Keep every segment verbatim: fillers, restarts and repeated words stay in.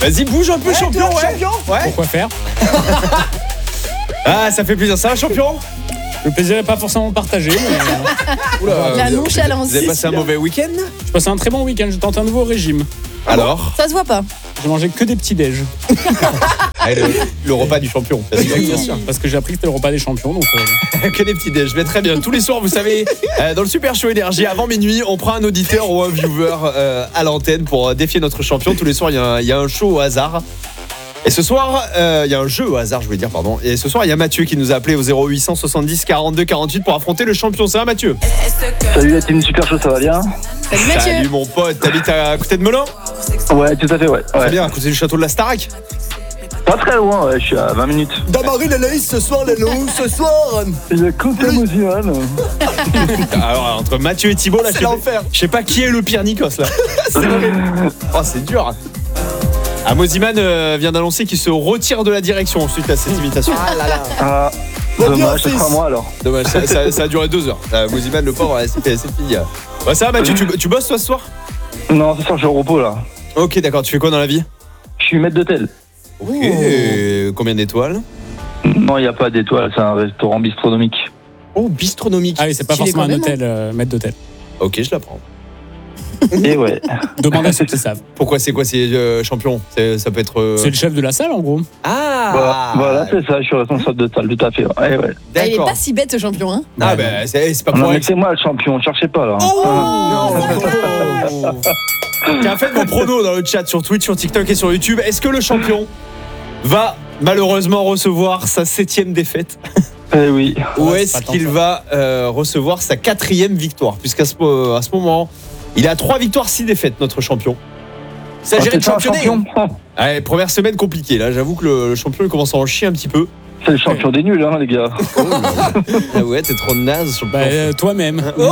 Vas-y, bouge un peu, ouais, champion, ouais. champion. Ouais. Pourquoi faire? Ah, ça fait plaisir. Ça va, champion? Le plaisir n'est pas forcément partagé. Mais... Oula, la nonchalance. Vous avez passé un mauvais week-end? Je passé un très bon week-end. Je tente un nouveau régime. Alors? Ça se voit pas. J'ai mangé que des petits déj. Ah, le, le repas du champion. Oui, bien sûr. Parce que j'ai appris que c'était le repas des champions. Donc euh... que des petits déj. Mais très bien. Tous les soirs, vous savez, euh, dans le Super Show Énergie, avant minuit, on prend un auditeur ou un viewer euh, à l'antenne pour défier notre champion. Tous les soirs, il y, y a un show au hasard. Et ce soir, il euh, y a un jeu au hasard, je voulais dire, pardon. Et ce soir, il y a Mathieu qui nous a appelé au zéro huit cent soixante-dix quarante-deux quarante-huit pour affronter le champion. Ça va, Mathieu? Salut la team Super Show, ça va bien? Salut Mathieu. Salut mon pote, t'habites à côté de Melun? Ouais, tout à fait, ouais. Très ouais. bien, à côté du château de la Starac? Pas très loin, ouais, je suis à vingt minutes. Damary Lelaïs, ce soir, Lélo, ce soir. Il y a Quentin Moziman. Alors, entre Mathieu et Thibaut, là, je sais, pas, je sais pas qui est le pire Nikos, là. C'est oh, c'est dur. Ah, Moziman euh, vient d'annoncer qu'il se retire de la direction suite à cette imitation. Ah là là. Ah, dommage, ce sera moi alors. Dommage, ça, ça, ça a duré deux heures. Ah, Moziman, le pauvre, c'est fini. Ouais, ça va, Mathieu, tu, tu bosses toi ce soir? Non, ce soir, je suis au repos là. Ok, d'accord, tu fais quoi dans la vie? Je suis maître d'hôtel. Ok, oh. Combien d'étoiles? Non, il n'y a pas d'étoiles, c'est un restaurant bistronomique. Oh, bistronomique. Ah oui, c'est pas Stylé forcément un quand même, hôtel, euh, maître d'hôtel. Ok, je la prends. Et ouais. Demande à ceux qui savent. Pourquoi c'est quoi, c'est euh, champion? Ça peut être. Euh... C'est le chef de la salle en gros. Ah Voilà, voilà c'est ça, je suis responsable de salle, tout à fait. Ouais, ouais. Ah, il est pas si bête ce champion, hein. Ah, bah, c'est, c'est pas pour Non, rien. mais c'est moi le champion, ne cherchez pas là. Oh non. Tiens, faites vos pronos dans le chat sur Twitch, sur TikTok et sur YouTube. Est-ce que le champion va malheureusement recevoir sa septième défaite? Eh oui. Ou Ouais, est-ce qu'il va euh, recevoir sa quatrième victoire? Puisqu'à ce, euh, à ce moment, il a trois victoires, six défaites, notre champion. Il s'agirait de championner. Champion. Allez, première semaine compliquée, là. J'avoue que le, le champion il commence à en chier un petit peu. C'est le champion des nuls, hein, les gars. Ah ouais, t'es trop naze, champion. Bah, euh, toi-même. Oh,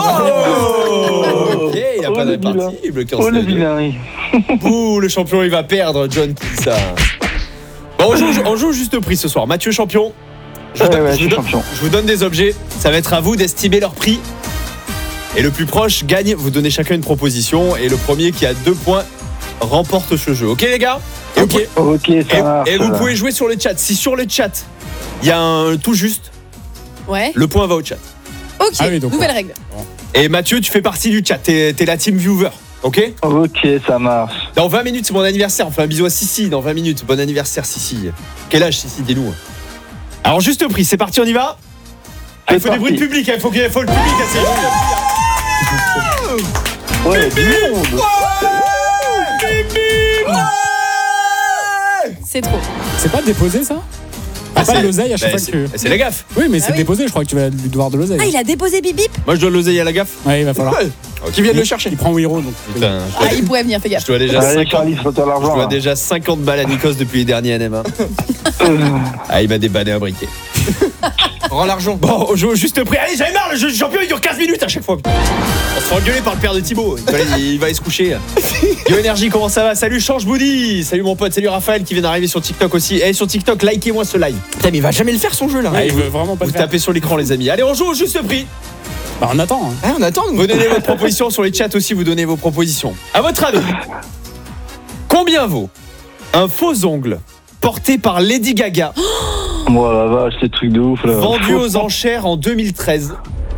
ok, il n'y a Oh, pas de le vilain. répartie. Le Oh le vilain. Ouh, le champion, il va perdre, John Kilsa. Bon, on joue, on joue juste prix ce soir. Mathieu, champion. Je vous, Ouais, donne, ouais, je, je vous suis donne, champion. je vous donne des objets. Ça va être à vous d'estimer leur prix. Et le plus proche gagne. Vous donnez chacun une proposition. Et le premier qui a deux points remporte ce jeu. Ok, les gars? Et Ok. vous, Ok, ça et, marche. et vous pouvez jouer sur le chat. Si sur le chat, il y a un tout juste, Ouais. le point va au chat. Ok, Ah oui, donc, nouvelle ouais. règle. Et Mathieu, tu fais partie du chat. T'es, t'es la team viewer. Ok? Ok, ça marche. Dans vingt minutes, c'est mon anniversaire. On fait un bisou à Sissi dans vingt minutes. Bon anniversaire, Sissi. Quel âge, Sissi? Dis-nous. Alors, juste prix, c'est parti, on y va? Ah, il faut C'est des bruits de parti. public, il faut, qu'il faut le public assez. Ouais, du monde. C'est trop. C'est pas déposé ça? Ah, pas c'est- de l'oseille à chaque bah, fois c'est, que. c'est la gaffe. Oui, mais Ah c'est oui. déposé, je crois que tu vas lui devoir de l'oseille. Ah, il a déposé bip bip. Moi, je dois l'oseille à la gaffe. Ouais, il va falloir. Qui vient de le chercher? Il prend Wiro donc. Putain, je Ah, dois, il pourrait venir, fais je gaffe. dois déjà Allez, cinquante, Charlie, faut-toi je l'argent. dois hein. déjà cinquante balles à Nikos depuis les derniers N M un. Ah, il m'a débanné un briquet. Rends l'argent. Bon, on joue au juste prix. Allez, j'avais marre, le jeu du champion, il dure quinze minutes à chaque fois. On se fait engueuler par le père de Thibaut. Il va, aller- il va aller se coucher. Yo Énergie, comment ça va? Salut Change Boudy. Salut mon pote, salut Raphaël qui vient d'arriver sur TikTok aussi. Et sur TikTok, likez-moi ce live. Putain, mais il va jamais le faire son jeu là. Ah, il veut vraiment pas Vous le faire. tapez sur l'écran les amis. Allez, on joue au juste prix. Bah, on attend. Hein. Ah, on attend. nous. Vous donnez votre proposition sur les chats aussi, vous donnez vos propositions. À votre avis, combien vaut un faux ongle porté par Lady Gaga, Moi, la vache, c'est truc de ouf là. vendu aux enchères en deux mille treize?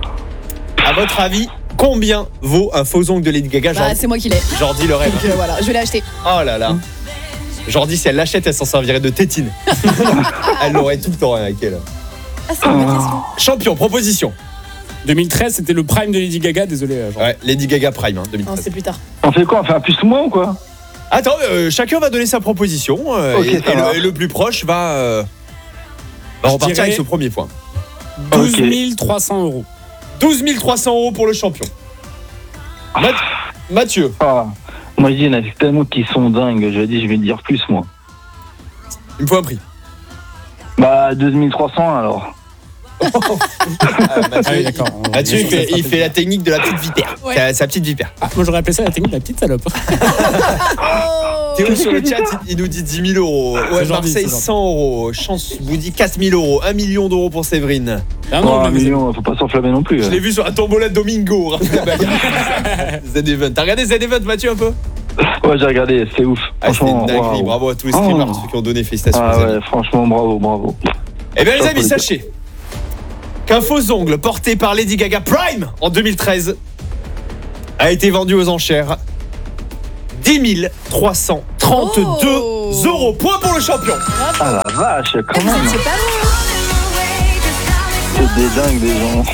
À votre avis, combien vaut un faux ongle de Lady Gaga? Bah, c'est moi qui l'ai. Jordi le rêve. Donc euh, voilà, je vais l'acheter. Oh là là. Jordi, si elle l'achète, elle s'en servirait de tétine. Elle l'aurait tout le temps avec elle. Ah, c'est une bonne question. Champion, proposition. deux mille treize, c'était le prime de Lady Gaga, désolé. euh, genre. Ouais, Lady Gaga Prime, hein, deux mille Non, treize. c'est plus tard. On fait quoi? On fait un plus ou moins ou quoi? Attends, euh, chacun va donner sa proposition euh, Ok, et, ça et va. le, et le plus proche va, euh, va Je repartir dirais- avec ce premier point. douze Ok. mille trois cents euros. douze mille trois cents euros pour le champion. Math- Mathieu, Ah, moi je dis, il y en a tellement qui sont dingues. Je dis, je vais dire plus moi. il me faut un prix. Bah, douze mille trois cents alors. Ah, Mathieu, Ah oui, d'accord. On- Mathieu, il on- fait, on- il fait la technique de la petite vipère. Ouais. Sa, sa petite vipère. Ah, moi j'aurais appelé ça la technique de la petite salope. Oh Théo sur le chat, il, il nous dit dix mille euros. Ouais, C'est gentil, Marseille, c'est gentil. cent euros. Chance vous dit quatre mille euros. un million d'euros pour Séverine. Ah Oh, non, un je l'ai- million, faut pas s'enflammer non plus. Je l'ai vu sur la tombola de Domingo. Z-Event. T'as regardé Z-Event, Mathieu, un peu? Ouais, j'ai regardé, c'est ouf. Ah, c'était une Franchement, dinguerie. waouh. Bravo à tous les streamers, Oh. ceux qui ont donné. Félicitations. Ah les amis. ouais, franchement, bravo, bravo. Eh bien les amis, Chapeau, les sachez qu'un faux ongle porté par Lady Gaga Prime en deux mille treize a été vendu aux enchères dix mille trois cent trente-deux Oh. euros. Point pour le champion. Ah la vache, Ah, quand vous même. étiez pas loin. C'est des dingues, des gens.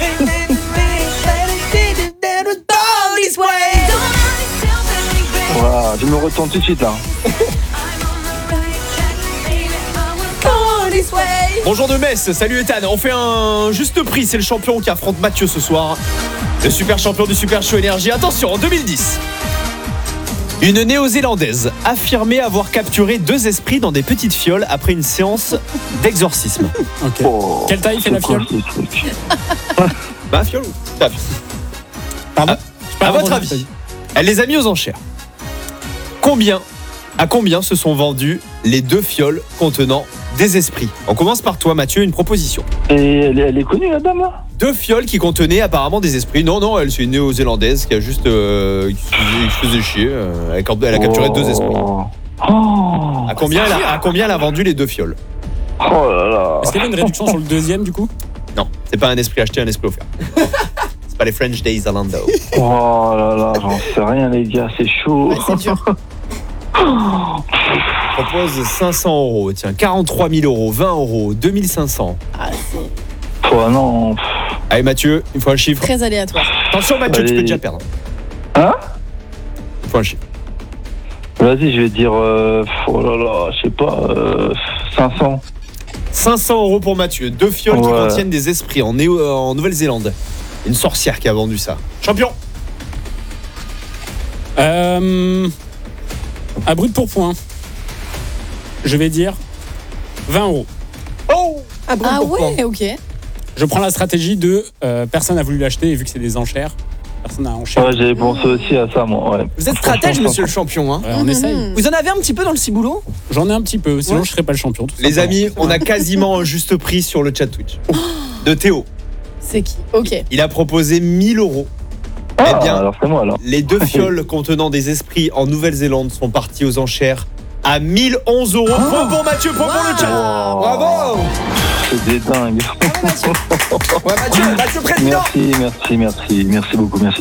Waouh, je me retourne tout de suite là. Bonjour de Metz, salut Ethan. On fait un juste prix, c'est le champion qui affronte Mathieu ce soir. Le super champion du Super Show Énergie. Attention, en deux mille dix, une néo-zélandaise affirmait avoir capturé deux esprits dans des petites fioles après une séance d'exorcisme. Ok. Oh, Quelle taille fait c'est la quoi fiole? ce truc? Bah, fiole ou ta fiole. Pardon À- J'ai pas À votre entendu avis, la taille. elle les a mis aux enchères. Combien, à combien se sont vendus les deux fioles contenant des esprits? On commence par toi, Mathieu, une proposition. Et elle, est- elle est connue la dame là? Deux fioles qui contenaient apparemment des esprits. Non, non, elle c'est une néo-zélandaise qui a juste euh, qui se faisait, qui se faisait chier. euh, elle, a, elle a capturé Oh. deux esprits. Oh, À combien, elle a, à combien elle a vendu les deux fioles? oh là là. Est-ce qu'il y avait une réduction sur le deuxième du coup? Non, c'est pas un esprit acheté, un esprit offert. C'est pas les French Days à Lando. Oh là là, j'en sais rien les gars, c'est chaud. Ouais, c'est dur. Je propose cinq cents euros. Tiens, quarante-trois mille euros, vingt euros, deux mille cinq cents. Ah, c'est Oh non. Allez, Mathieu, il faut un chiffre. très aléatoire. Attention, Mathieu, tu Allez. peux déjà perdre. Hein? Il faut un chiffre. Vas-y, je vais dire, euh, oh là là, je sais pas, euh, cinq cents. cinq cents euros pour Mathieu. Deux fioles qui Ouais. contiennent des esprits en, Néo- en Nouvelle-Zélande. Une sorcière qui a vendu ça. Champion. Euh, à brut pour point, je vais dire vingt euros. Oh Ah, bon, Ah pourquoi ouais, ok. Je prends la stratégie de euh, personne n'a voulu l'acheter et vu que c'est des enchères, personne n'a enchère. Ouais, j'avais pensé aussi à ça, moi, ouais. Vous êtes stratège, monsieur le champion. Hein. Ouais, on Mhm. essaye. Vous en avez un petit peu dans le ciboulot? J'en ai un petit peu, sinon Ouais. je serais pas le champion. tout Les simplement. amis, on a quasiment un juste prix sur le chat Twitch. De Théo. C'est qui? Ok. Il a proposé mille euros. Ah, Eh bien, alors c'est moi, là. Les deux fioles contenant des esprits en Nouvelle-Zélande sont parties aux enchères à mille onze euros. Point pour Mathieu, point pour le chat. Oh, Bravo. c'est des dingues. Ouais, Mathieu, Mathieu président. Merci, merci, merci, merci beaucoup, merci.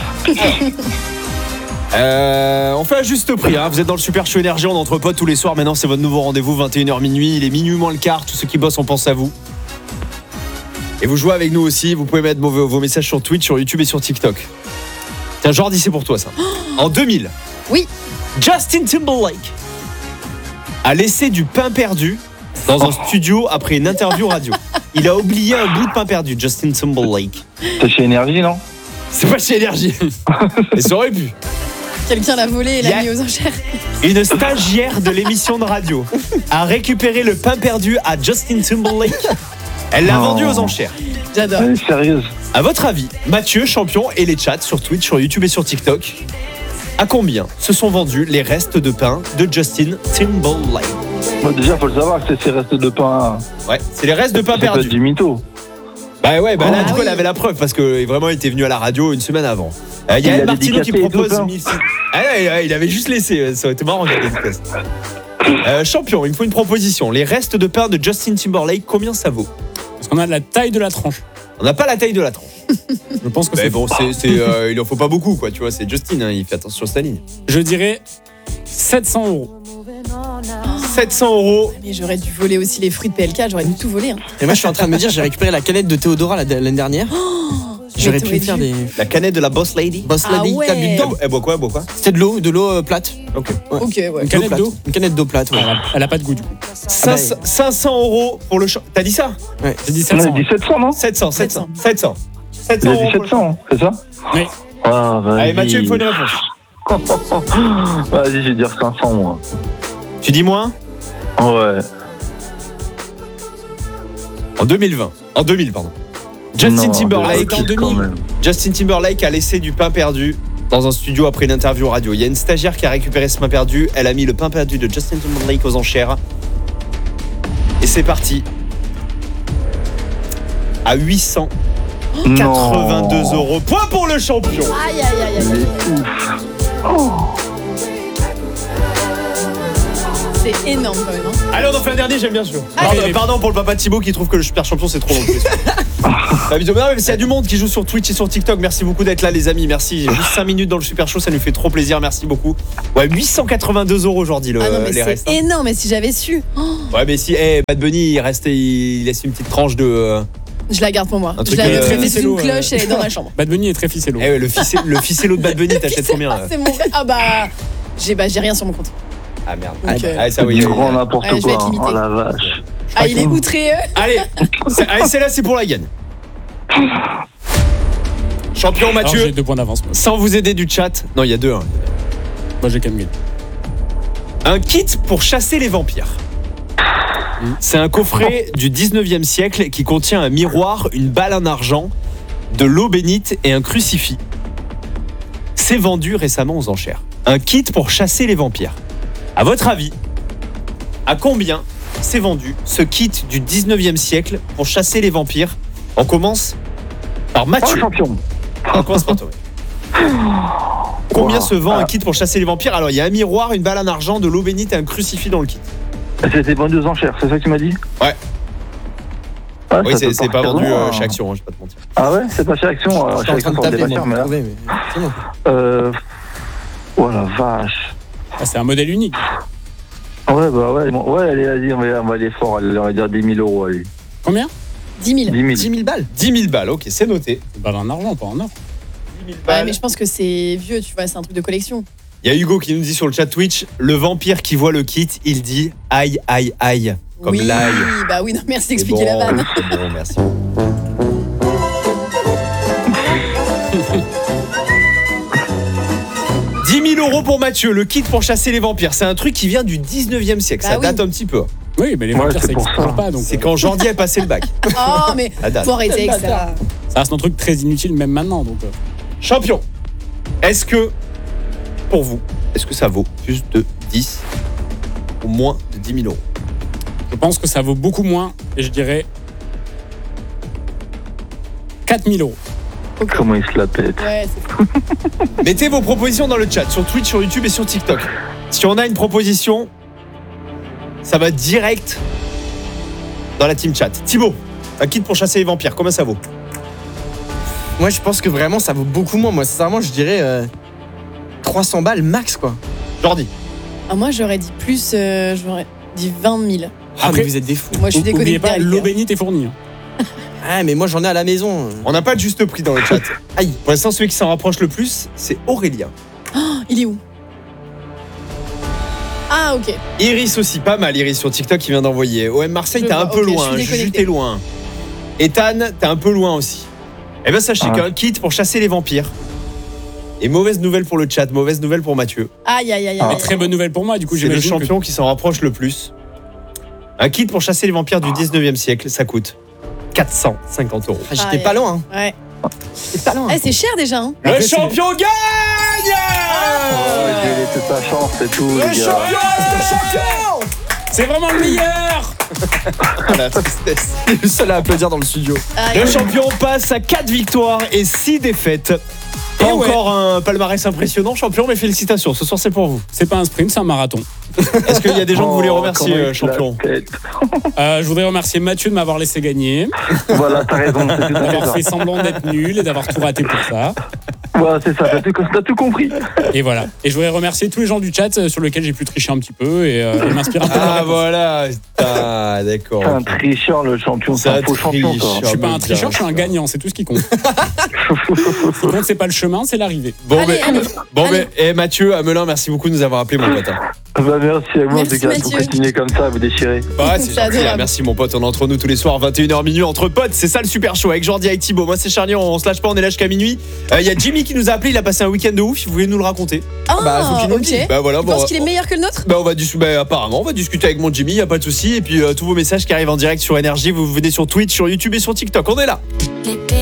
Euh, on fait un juste prix, hein. Vous êtes dans le Super Show Énergie, on est entre potes tous les soirs. Maintenant, c'est votre nouveau rendez-vous, vingt et une heures minuit. Il est minuit moins le quart. Tous ceux qui bossent, on pense à vous. Et vous jouez avec nous aussi. Vous pouvez mettre vos, vos messages sur Twitch, sur YouTube et sur TikTok. Tiens, Jordi, c'est pour toi ça. En deux mille, Oui. Justin Timberlake a laissé du pain perdu dans un studio après une interview radio. Il a oublié un bout de pain perdu, Justin Timberlake. C'est chez Énergie, non? C'est pas chez Énergie. Et ça aurait pu. Quelqu'un l'a volé et l'a Yeah. mis aux enchères. Une stagiaire de l'émission de radio a récupéré le pain perdu à Justin Timberlake. Elle l'a Oh. vendu aux enchères. J'adore. Elle est sérieuse. À votre avis, Mathieu, champion, et les chats sur Twitch, sur YouTube et sur TikTok, à combien se sont vendus les restes de pain de Justin Timberlake? Moi, déjà, faut le savoir que c'est ces restes de pain. Ouais, c'est les restes de pain C'est pas perdu. du mytho. Bah ouais, bah là, Ah du coup, oui. elle avait la preuve parce que vraiment, il était venu à la radio une semaine avant. Euh, Il y Il a a El Martino qui dédicacé propose tout le mille six cents. Ah ouais, ouais, il avait juste laissé, ça aurait été marrant de regarder dédicace. Euh, champion, il me faut une proposition. Les restes de pain de Justin Timberlake, combien ça vaut? Parce qu'on a la taille de la tranche. On n'a pas la taille de la tranche. Je pense que Mais c'est bon, c'est, c'est, euh, il en faut pas beaucoup, quoi. Tu vois, c'est Justin, hein, il fait attention sur sa ligne. Je dirais sept cents euros. sept cents euros. Mais j'aurais dû voler aussi les fruits de P L K, j'aurais dû tout voler. Hein. Et moi, je suis en train de me dire, j'ai récupéré la canette de Théodora la- l'année dernière. J'aurais Mais pu t'aurais faire dû. des La canette de la Boss Lady. Boss Ah Lady. ouais. T'as bu Elle, dedans? bo- elle boit quoi, elle boit quoi? C'était de l'eau, de l'eau euh, plate. Ok. Ouais. Ok, ouais. Une canette plate. d'eau. Une canette d'eau plate, ouais. Elle a, elle a pas de goût du coup. cinq cents cinq cents euros pour le champ. T'as dit ça? J'ai dit On a sept cents. dit sept cents, non? sept cents, sept cents, sept cents. sept Il cents a euros dit pour le sept cents, c'est ça? Oui. Ah, vas-y. Allez, Mathieu, il faut une réponse. Vas-y, je vais dire cinq cents, moi. Tu dis moins? Ouais. En deux mille vingt. En deux mille, pardon. Justin Non, Timberlake. en deux quand mille. même. Justin Timberlake a laissé du pain perdu dans un studio après une interview radio. Il y a une stagiaire qui a récupéré ce pain perdu. Elle a mis le pain perdu de Justin Timberlake aux enchères. Et c'est parti. À huit cent quatre-vingt-deux Non. euros. Point pour le champion. Aïe, aïe, aïe, aïe. Il est ouf. Oh. C'est énorme quand même. Hein. Allez, on en fait un dernier, j'aime bien sûr. Ah, Pardon, ok. pardon pour le papa Thibaut qui trouve que le super champion c'est trop long. Bah, bisous. Non, mais s'il y a du monde qui joue sur Twitch et sur TikTok, merci beaucoup d'être là les amis, merci. Juste cinq minutes dans le super show, ça nous fait trop plaisir, merci beaucoup. Ouais, huit cent quatre-vingt-deux euros aujourd'hui le, Ah non, mais les c'est restes. hein. énorme. Et si j'avais su, oh, Ouais, mais si, eh, Bad Bunny, il reste, il laisse une petite tranche de. euh, je la garde pour moi. Un Je truc, la euh, mettrai ficello, sous une euh. cloche, elle est dans ma chambre. Bad Bunny est très ficello. Eh ouais, le, ficé- le ficello de Bad Bunny, t'achètes combien Ah, là c'est mon vrai. Ah bah, j'ai bah, j'ai rien sur mon compte. Ah merde. Donc, ah, euh, ah, ça oui. Du oui, grand oui. n'importe Ouais, je vais quoi. être limité. Oh la vache. Ah, il est outré. euh. Allez, c'est- allez, celle-là c'est pour la gagne. Champion Alors, Mathieu, j'ai deux points d'avance. Moi, sans vous aider du chat. Non, il y a deux. Hein. Moi, j'ai quand même gagné. Un kit pour chasser les vampires. C'est un coffret du dix-neuvième siècle qui contient un miroir, une balle en argent, de l'eau bénite et un crucifix. C'est vendu récemment aux enchères. Un kit pour chasser les vampires. À votre avis, à combien c'est vendu ce kit du dix-neuvième siècle pour chasser les vampires? On commence par Oh, Mathieu. champion. On commence par toi. Combien Wow. se vend un Ah. kit pour chasser les vampires? Alors, il y a un miroir, une balle en argent, de l'eau bénite et un crucifix dans le kit. C'était vendu aux enchères, c'est ça que tu m'as dit? Ouais. Ouais, Oui, ça c'est peut c'est pas partir vendu loin, euh, hein. chez Action, hein, je vais pas te mentir. Ah ouais, c'est pas chez Action. Alors, Je chez suis en Action, train de ça taper, va moi, pas cher, mais pour là. trouver, mais c'est bon. Euh. Oh la vache. Ah, c'est un modèle unique. Ouais, bah ouais, bon, ouais, allez, vas-y, on va, on va aller fort, allez, on va dire dix mille euros, allez. Combien? dix mille. dix mille. dix mille balles. dix mille balles, ok, c'est noté. Bah, en argent, pas en or. dix mille Ouais, balles. mais je pense que c'est vieux, tu vois, c'est un truc de collection. Il y a Hugo qui nous dit sur le chat Twitch, le vampire qui voit le kit, il dit aïe, aïe, aïe. Comme oui, l'ail. bah oui, non, merci C'est d'expliquer bon, la vanne. c'est bon, merci. dix mille euros pour Mathieu, le kit pour chasser les vampires. C'est un truc qui vient du dix-neuvième siècle, Bah ça oui. date un petit peu. Oui, mais les Ouais, vampires, c'est ça pour existe ça. toujours pas. Donc, C'est euh, quand Jordi a passé le bac. Oh, mais Ça date. faut arrêter avec ça. ça reste un truc très inutile, même maintenant. Donc, euh, Champion, est-ce que, pour vous, est-ce que ça vaut plus de dix ou moins de dix mille euros? je pense que ça vaut beaucoup moins. Et je dirais quatre mille euros. Comment il se la pète. Ouais, c'est fou. Mettez vos propositions dans le chat, sur Twitch, sur YouTube et sur TikTok. Si on a une proposition, ça va direct dans la team chat. Thibaut, un kit pour chasser les vampires, combien ça vaut? Moi, je pense que vraiment, ça vaut beaucoup moins. Moi, sincèrement, je dirais euh, trois cents balles max, quoi. Jordi. Ah, moi, j'aurais dit plus, euh, j'aurais dit vingt mille. Ah, Après- mais vous êtes des fous. Moi, je suis N'oubliez pas, déconnectée. l'eau bénite est fournie. Ah, mais moi, j'en ai à la maison. On n'a pas de juste prix dans le chat. Aïe. Pour l'instant, celui qui s'en rapproche le plus, c'est Aurélien. Il est où? Ah, ok. Iris aussi, pas mal Iris sur TikTok qui vient d'envoyer. O M Marseille, Je t'es un vois, peu ok, je loin. suis Juju, déconnectée. t'es loin. Ethan, t'es un peu loin aussi. Eh bien, sachez Ah. qu'un kit pour chasser les vampires. Et mauvaise nouvelle pour le chat, mauvaise nouvelle pour Mathieu. Aïe, aïe, aïe, Ah. aïe. Mais très bonne nouvelle pour moi, du coup, C'est le j'imagine que- champion qui s'en rapproche le plus. Un kit pour chasser les vampires du dix-neuvième siècle, ça coûte quatre cent cinquante euros. Ah, j'étais Aïe, pas aïe. loin. hein. Ouais. J'étais pas loin. Eh, c'est cher déjà, hein. Le Après, c'est- champion gagne Oh, j'ai laissé ta chance, c'est tout, Le les gars. champion Le champion C'est vraiment le meilleur. Ah, la tristesse. Le seul à applaudir dans le studio. Aïe. Le champion passe à quatre victoires et six défaites. Pas Et ouais. encore un palmarès impressionnant, champion, mais félicitations. Ce soir, c'est pour vous. C'est pas un sprint, c'est un marathon. Est-ce qu'il y a des gens que vous voulez Oh, remercier, comment il euh, se la champion? pète. Euh, je voudrais remercier Mathieu de m'avoir laissé gagner, Voilà, t'as raison, c'est tout à fait d'avoir ça. fait semblant d'être nul et d'avoir tout raté pour ça. Voilà, c'est ça, t'as tout, t'as tout compris. Et voilà. Et je voudrais remercier tous les gens du chat euh, sur lesquels j'ai pu tricher un petit peu et, euh, et m'inspirer un peu. de leur Ah réponse. voilà, ah, d'accord. C'est un tricheur, le champion, c'est Ça un faux champion, triche. toi. Je suis pas un bien, tricheur, je suis un ça. gagnant, c'est tout ce qui compte. Ce qui compte, c'est pas le chemin, c'est l'arrivée. Bon, Allez, mais, allez. bon, allez. mais, et Mathieu, Amelin, merci beaucoup de nous avoir appelé, mon pote. hein. Bah, merci à vous, en Merci, tout cas, vous Mathieu. continuez comme ça, vous déchirez. Bah, c'est C'est gentil, adorable. hein. Merci, mon pote. On est entre nous tous les soirs, vingt et une heures minuit, entre potes. C'est ça le super show avec Jordi, avec Thibaut. Moi, c'est Charlie, on se lâche pas, on est là jusqu'à minuit. Il y a Jimmy qui nous a appelé, il a passé un week-end de ouf. Vous voulez nous le raconter? Ah, Bah, faut qu'il nous le ok. dise. Bah, voilà, Tu bon. penses qu'il est meilleur que le nôtre? Bah on va dis- bah, apparemment on va discuter avec mon Jimmy, y a pas de souci. Et puis euh, tous vos messages qui arrivent en direct sur Énergie, vous venez sur Twitch, sur YouTube et sur TikTok. On est là. L'été